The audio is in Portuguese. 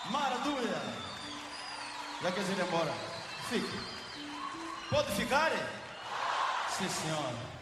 Maravilha! Já que a gente ir embora, fique. Pode ficar? Sim, senhora.